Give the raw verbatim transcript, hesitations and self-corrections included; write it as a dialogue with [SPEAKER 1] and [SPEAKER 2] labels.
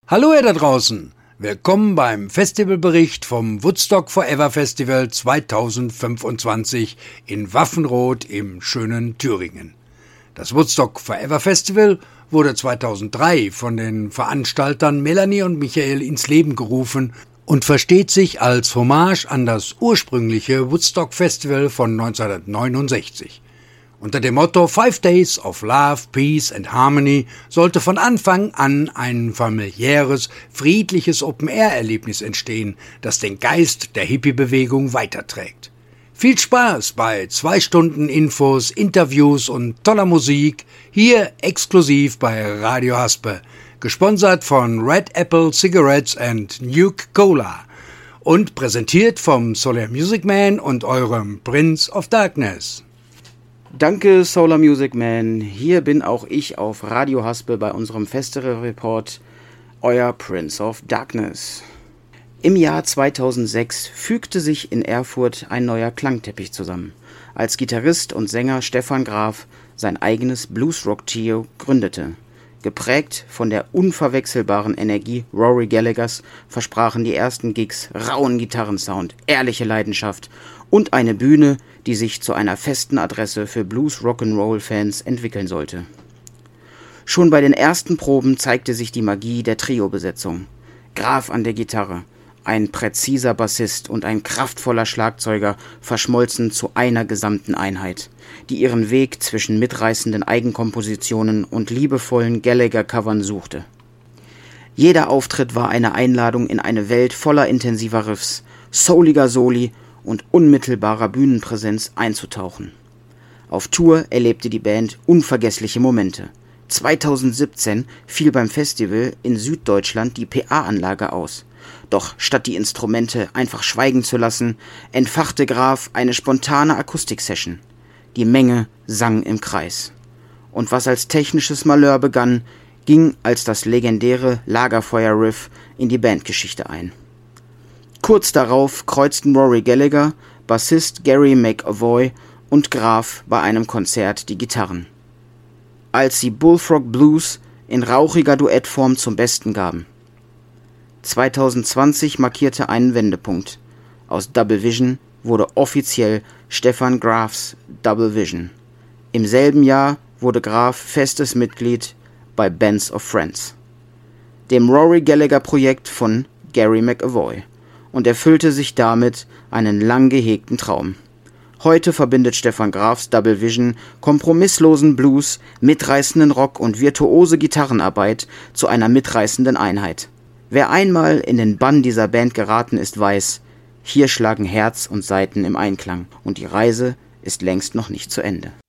[SPEAKER 1] Hallo ihr da draußen, willkommen beim Festivalbericht vom Woodstock Forever Festival zweitausendfünfundzwanzig in Waffenroth im schönen Thüringen. Das Woodstock Forever Festival wurde zweitausenddrei von den Veranstaltern Melanie und Michael ins Leben gerufen und versteht sich als Hommage an das ursprüngliche Woodstock Festival von neunzehnhundertneunundsechzig. Unter dem Motto Five Days of Love, Peace and Harmony sollte von Anfang an ein familiäres, friedliches Open-Air-Erlebnis entstehen, das den Geist der Hippie-Bewegung weiterträgt. Viel Spaß bei zwei Stunden Infos, Interviews und toller Musik, hier exklusiv bei Radio Haspe, gesponsert von Red Apple Cigarettes and Nuke Cola und präsentiert vom Solar Music Man und eurem Prince of Darkness.
[SPEAKER 2] Danke Solar Music Man, hier bin auch ich auf Radio Haspe bei unserem Festival Report, euer Prince of Darkness. Im Jahr zweitausendsechs fügte sich in Erfurt ein neuer Klangteppich zusammen, als Gitarrist und Sänger Stefan Graf sein eigenes Bluesrock-Trio gründete. Geprägt von der unverwechselbaren Energie Rory Gallaghers versprachen die ersten Gigs rauen Gitarrensound, ehrliche Leidenschaft und eine Bühne, die sich zu einer festen Adresse für Blues-Rock'n'Roll-Fans entwickeln sollte. Schon bei den ersten Proben zeigte sich die Magie der Trio-Besetzung. Graf an der Gitarre, ein präziser Bassist und ein kraftvoller Schlagzeuger verschmolzen zu einer gesamten Einheit, die ihren Weg zwischen mitreißenden Eigenkompositionen und liebevollen Gallagher-Covern suchte. Jeder Auftritt war eine Einladung in eine Welt voller intensiver Riffs, souliger Soli und unmittelbarer Bühnenpräsenz einzutauchen. Auf Tour erlebte die Band unvergessliche Momente. zweitausendsiebzehn fiel beim Festival in Süddeutschland die P A-Anlage aus. Doch statt die Instrumente einfach schweigen zu lassen, entfachte Graf eine spontane Akustik-Session. Die Menge sang im Kreis. Und was als technisches Malheur begann, ging als das legendäre Lagerfeuer-Riff in die Bandgeschichte ein. Kurz darauf kreuzten Rory Gallagher, Bassist Gary McAvoy und Graf bei einem Konzert die Gitarren, als sie Bullfrog Blues in rauchiger Duettform zum Besten gaben. zweitausendzwanzig markierte einen Wendepunkt. Aus Double Vision wurde offiziell Stefan Grafs Double Vision. Im selben Jahr wurde Graf festes Mitglied bei Bands of Friends, dem Rory Gallagher Projekt von Gary McAvoy, und erfüllte sich damit einen lang gehegten Traum. Heute verbindet Stefan Grafs Double Vision kompromisslosen Blues, mitreißenden Rock und virtuose Gitarrenarbeit zu einer mitreißenden Einheit. Wer einmal in den Bann dieser Band geraten ist, weiß, hier schlagen Herz und Saiten im Einklang und die Reise ist längst noch nicht zu Ende.